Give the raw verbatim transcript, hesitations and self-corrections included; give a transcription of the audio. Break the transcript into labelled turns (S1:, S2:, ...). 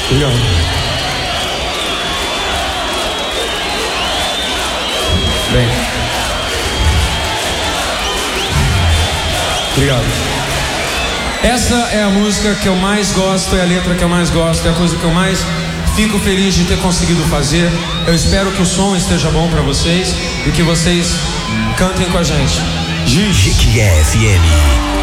S1: Obrigado. Bem. Obrigado. Essa é a música que eu mais gosto, é a letra que eu mais gosto, é a coisa que eu mais fico feliz de ter conseguido fazer. Eu espero que o som esteja bom pra vocês e que vocês cantem com a gente.
S2: Jequié F M.